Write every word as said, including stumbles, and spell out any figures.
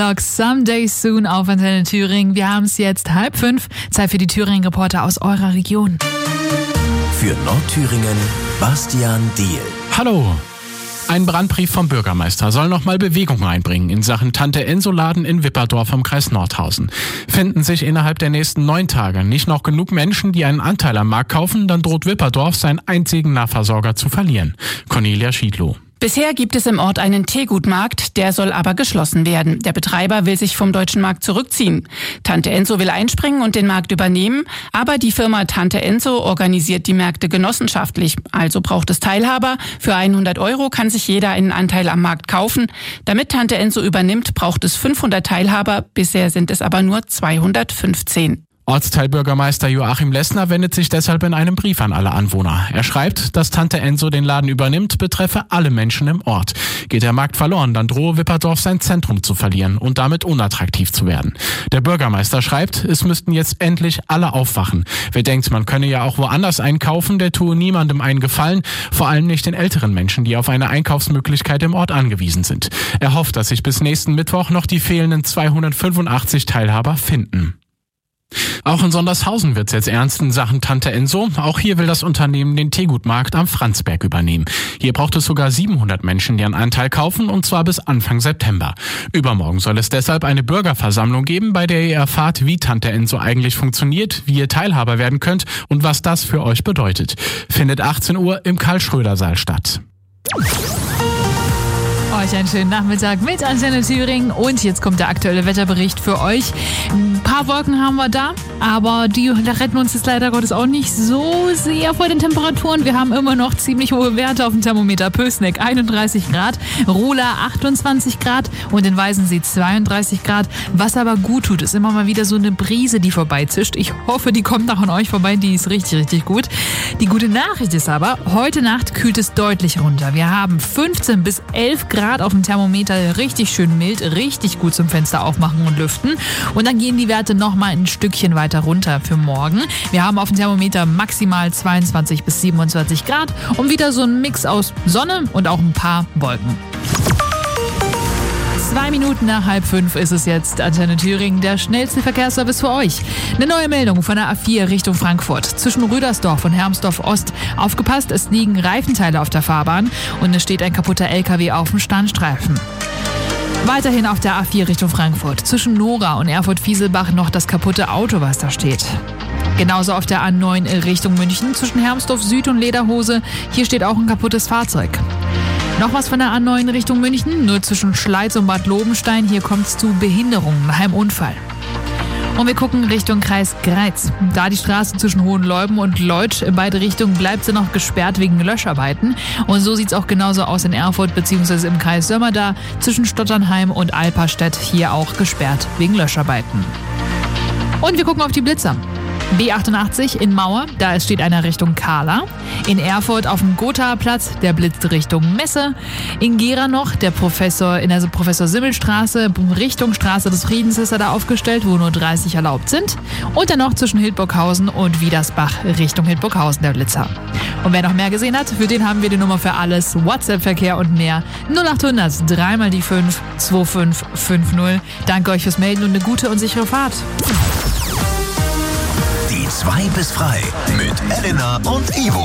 Someday Soon auf Antenne Thüringen. Wir haben es jetzt halb fünf. Zeit für die Thüringen-Reporter aus eurer Region. Für Nordthüringen, Bastian Diehl. Hallo. Ein Brandbrief vom Bürgermeister soll nochmal Bewegung reinbringen in Sachen Tante-Enso-Laden in Wipperdorf im Kreis Nordhausen. Finden sich innerhalb der nächsten neun Tage nicht noch genug Menschen, die einen Anteil am Markt kaufen, dann droht Wipperdorf seinen einzigen Nahversorger zu verlieren. Cornelia Schiedlow. Bisher gibt es im Ort einen Teegutmarkt, der soll aber geschlossen werden. Der Betreiber will sich vom deutschen Markt zurückziehen. Tante Enso will einspringen und den Markt übernehmen, aber die Firma Tante Enso organisiert die Märkte genossenschaftlich. Also braucht es Teilhaber. Für hundert Euro kann sich jeder einen Anteil am Markt kaufen. Damit Tante Enso übernimmt, braucht es fünfhundert Teilhaber. Bisher sind es aber nur zweihundertfünfzehn. Ortsteilbürgermeister Joachim Lessner wendet sich deshalb in einem Brief an alle Anwohner. Er schreibt, dass Tante Enso den Laden übernimmt, betreffe alle Menschen im Ort. Geht der Markt verloren, dann drohe Wipperdorf sein Zentrum zu verlieren und damit unattraktiv zu werden. Der Bürgermeister schreibt, es müssten jetzt endlich alle aufwachen. Wer denkt, man könne ja auch woanders einkaufen, der tue niemandem einen Gefallen, vor allem nicht den älteren Menschen, die auf eine Einkaufsmöglichkeit im Ort angewiesen sind. Er hofft, dass sich bis nächsten Mittwoch noch die fehlenden zweihundertfünfundachtzig Teilhaber finden. Auch in Sondershausen wird's jetzt ernst in Sachen Tante Enso. Auch hier will das Unternehmen den Teegutmarkt am Franzberg übernehmen. Hier braucht es sogar siebenhundert Menschen, die einen Anteil kaufen, und zwar bis Anfang September. Übermorgen soll es deshalb eine Bürgerversammlung geben, bei der ihr erfahrt, wie Tante Enso eigentlich funktioniert, wie ihr Teilhaber werden könnt und was das für euch bedeutet. Findet achtzehn Uhr im Karl-Schröder-Saal statt. Euch einen schönen Nachmittag mit Antenne Thüringen und jetzt kommt der aktuelle Wetterbericht für euch. Ein paar Wolken haben wir da, aber die retten uns jetzt leider Gottes auch nicht so sehr vor den Temperaturen. Wir haben immer noch ziemlich hohe Werte auf dem Thermometer. Pößneck einunddreißig Grad, Rola achtundzwanzig Grad und in Weißensee zweiunddreißig Grad. Was aber gut tut, ist immer mal wieder so eine Brise, die vorbeizischt. Ich hoffe, die kommt auch an euch vorbei, die ist richtig, richtig gut. Die gute Nachricht ist aber, heute Nacht kühlt es deutlich runter. Wir haben fünfzehn bis elf Grad auf dem Thermometer, richtig schön mild, richtig gut zum Fenster aufmachen und lüften. Und dann gehen die Werte nochmal ein Stückchen weiter runter für morgen. Wir haben auf dem Thermometer maximal zweiundzwanzig bis siebenundzwanzig Grad und wieder so ein Mix aus Sonne und auch ein paar Wolken. Zwei Minuten nach halb fünf ist es jetzt. Antenne Thüringen, der schnellste Verkehrsservice für euch. Eine neue Meldung von der A vier Richtung Frankfurt. Zwischen Rüdersdorf und Hermsdorf Ost. Aufgepasst, es liegen Reifenteile auf der Fahrbahn und es steht ein kaputter L K W auf dem Standstreifen. Weiterhin auf der A vier Richtung Frankfurt. Zwischen Nora und Erfurt-Fieselbach noch das kaputte Auto, was da steht. Genauso auf der A neun Richtung München. Zwischen Hermsdorf Süd und Lederhose. Hier steht auch ein kaputtes Fahrzeug. Noch was von der A neun Richtung München, nur zwischen Schleiz und Bad Lobenstein. Hier kommt es zu Behinderungen nach einem Unfall. Und wir gucken Richtung Kreis Greiz. Da die Straße zwischen Hohenleuben und Leutsch in beide Richtungen bleibt sie noch gesperrt wegen Löscharbeiten. Und so sieht es auch genauso aus in Erfurt bzw. im Kreis Sömmerda. Zwischen Stotternheim und Alperstedt hier auch gesperrt wegen Löscharbeiten. Und wir gucken auf die Blitzer. B achtundachtzig in Mauer, da steht einer Richtung Kahla. In Erfurt auf dem Gothaer Platz, der blitzt Richtung Messe. In Gera noch, der Professor in der Professor-Simmel-Straße, Richtung Straße des Friedens ist er da aufgestellt, wo nur dreißig erlaubt sind. Und dann noch zwischen Hildburghausen und Wiedersbach Richtung Hildburghausen der Blitzer. Und wer noch mehr gesehen hat, für den haben wir die Nummer für alles, WhatsApp-Verkehr und mehr. null achthundert, dreimal die fünf, zwei fünf fünf null. Danke euch fürs Melden und eine gute und sichere Fahrt. Die zwei bis frei mit Elena und Ivo.